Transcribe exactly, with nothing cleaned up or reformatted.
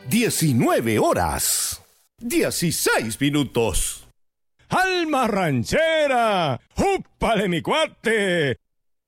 diecinueve horas, dieciséis minutos. ¡Alma ranchera! ¡Júpale, mi cuate!